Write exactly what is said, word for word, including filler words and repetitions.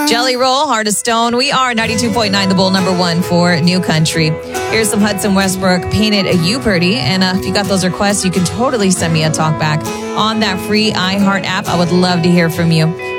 Jelly Roll, Heart of Stone. We are ninety-two point nine, the Bull, number one for New Country. Here's some Hudson Westbrook, Painted a You Pretty. And uh, if you got those requests, you can totally send me a talk back on that free iHeart app. I would love to hear from you.